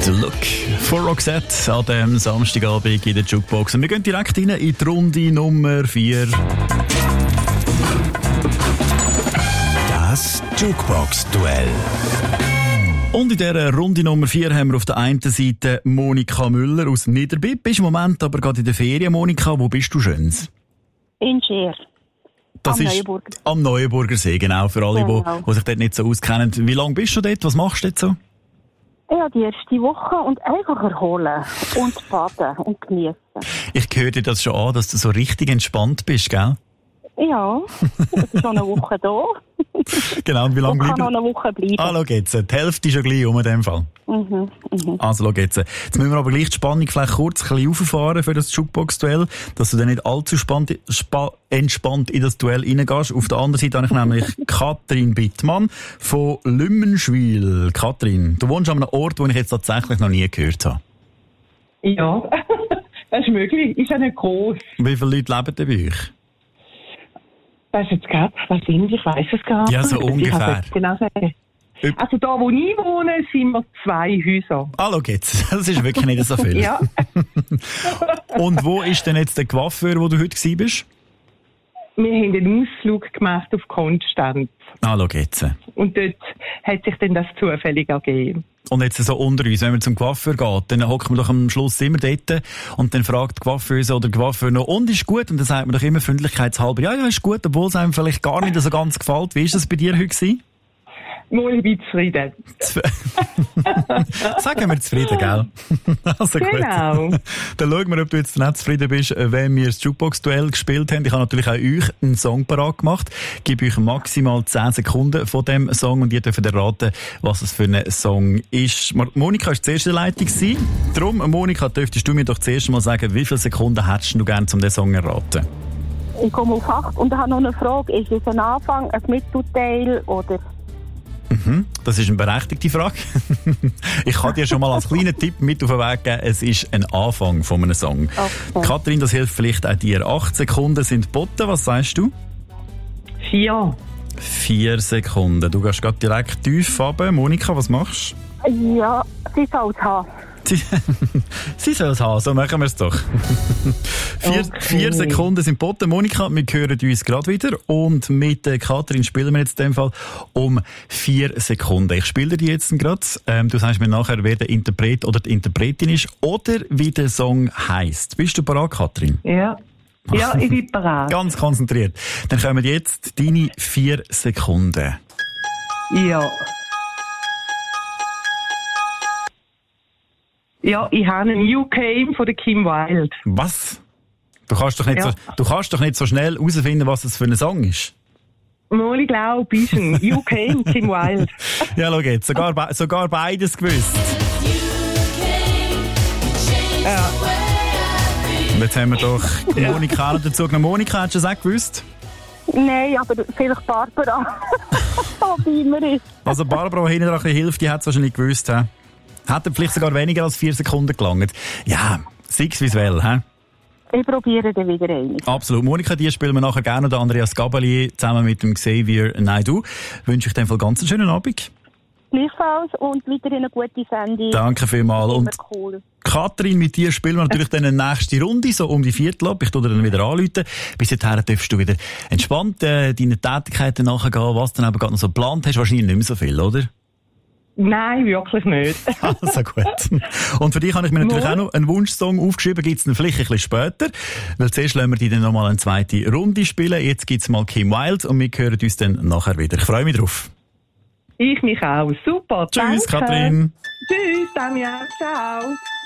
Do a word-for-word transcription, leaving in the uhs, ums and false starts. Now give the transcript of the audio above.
The Look von Roxette an diesem Samstagabend in der Jukebox. Und wir gehen direkt rein in die Runde Nummer vier. Das Jukebox-Duell. Und in dieser Runde Nummer vier haben wir auf der einen Seite Monika Müller aus Niederbipp. Bist im Moment aber gerade in der Ferien, Monika. Wo bist du schöns? In Scheer. Das am ist Neuenburger. Am Neuenburger See, genau. Für alle, Genau. die sich dort nicht so auskennen. Wie lange bist du dort? Was machst du dort so? Ja, die erste Woche und einfach erholen und baden und genießen. Ich höre dir das schon an, dass du so richtig entspannt bist, gell? Ja, es ist schon eine Woche da. Genau, und wie lange Und kann bleiben? noch eine Woche bleiben. Ah, schau jetzt. Die Hälfte ist ja gleich um in dem Fall. Mhm, mhm. Also, schau jetzt. Jetzt müssen wir aber gleich die Spannung vielleicht kurz ein bisschen auffahren für das Jukebox-Duell, dass du dann nicht allzu spannt, spa, entspannt in das Duell reingehst. Auf der anderen Seite habe ich nämlich Katrin Bittmann von Lümmenschwil. Katrin, du wohnst an einem Ort, den ich jetzt tatsächlich noch nie gehört habe. Ja, das ist möglich. Ist ja nicht groß. Wie viele Leute leben denn bei euch? Das ist jetzt gerade, was sind, ich weiss es gar nicht. Ja, so Ich ungefähr. kann es nicht genau sagen. Üb- Also da, wo ich wohne, sind wir zwei Häuser. Ah, schau jetzt. Das ist wirklich nicht so viel. Ja. Und wo ist denn jetzt der Coiffeur, wo du heute gewesen bist? Wir haben einen Ausflug gemacht auf Konstanz. Ah, schau jetzt. Und dort hat sich dann das zufällig ergeben. Und jetzt so unter uns, wenn man zum Coiffeur geht, dann hockt man doch am Schluss immer dort und dann fragt die Coiffeuse oder der Coiffeur noch, und ist gut? Und dann sagt man doch immer freundlichkeitshalber, ja, ja, ist gut, obwohl es einem vielleicht gar nicht so ganz gefällt. Wie ist das bei dir heute gewesen? Mal ein bisschen zufrieden. Sagen wir zufrieden, gell? Also Genau. gut. Dann schauen wir, ob du jetzt nicht zufrieden bist, wenn wir das Jukebox-Duell gespielt haben. Ich habe natürlich auch euch einen Song parat gemacht. Ich gebe euch maximal zehn Sekunden von dem Song und ihr dürft erraten, was es für ein Song ist. Monika war die erste Leitung. Darum, Monika, dürftest du mir doch zuerst mal sagen, wie viele Sekunden hättest du gerne, um den Song zu erraten? Ich komme auf acht und habe noch eine Frage. Ist es ein Anfang, ein Mittelteil oder... Mhm, das ist eine berechtigte Frage. Ich kann dir schon mal als kleinen Tipp mit auf den Weg geben, es ist ein Anfang von einem Song. Okay. Katrin, das hilft vielleicht auch dir. Acht Sekunden sind geboten, was sagst du? Vier. Vier Sekunden. Du gehst gerade direkt tief runter. Monika, was machst Ja, sie soll es haben. du? Sie soll es haben, so machen wir es doch. vier, Okay. vier Sekunden sind geboten. Monika, wir hören uns gerade wieder. Und mit äh, Katrin spielen wir jetzt in dem Fall um vier Sekunden. Ich spiele dir jetzt gerade. Ähm, du sagst mir nachher, wer der Interpret oder die Interpretin ist oder wie der Song heisst. Bist du bereit, Katrin? Ja. Ja, ich bin bereit. Ganz konzentriert. Dann kommen jetzt deine vier Sekunden. Ja. Ja, ich habe einen You Came von der Kim Wilde. Was? Du kannst doch nicht, Ja. so, du kannst doch nicht so schnell herausfinden, was das für ein Song ist. Mal, ich glaube, ist ein You Came, Kim Wilde. Ja, schau jetzt. Sogar, be- sogar beides gewusst. Ja. Und jetzt haben wir doch Monika noch dazu genommen. Monika, hast du das auch gewusst? Nein, aber vielleicht Barbara. Wie immer ist. Also Barbara, die hinten dran ein bisschen hilft, die hat es wahrscheinlich gewusst. He? Hat er vielleicht sogar weniger als vier Sekunden gelangt. Ja, sechs wie es will. He? Ich probiere dann wieder eine. Absolut. Monika, die spielen wir nachher gerne. Der Andreas Gabalier zusammen mit dem Xavier Naidoo. Wünsche ich dir einen ganz schönen Abend. Gleichfalls und weiterhin eine gute Sendung. Danke vielmals. Immer Und cool. Katrin, mit dir spielen wir natürlich dann eine nächste Runde, so um die Viertel ab. Ich tu dir dann wieder anrufen. Bis dahin darfst du wieder entspannt äh, deinen Tätigkeiten nachgehen, was du dann eben gerade noch so geplant hast. Wahrscheinlich nicht mehr so viel, oder? Nein, wirklich nicht. Also gut. Und für dich habe ich mir natürlich auch noch einen Wunschsong aufgeschrieben. Gibt's dann vielleicht ein bisschen später. Weil zuerst lassen wir die dann nochmal eine zweite Runde spielen. Jetzt gibt's mal Kim Wilde und wir hören uns dann nachher wieder. Ich freue mich drauf. Ich mich auch. Super. Tschüss, danke. Katrin. Tschüss, Daniel. Ciao.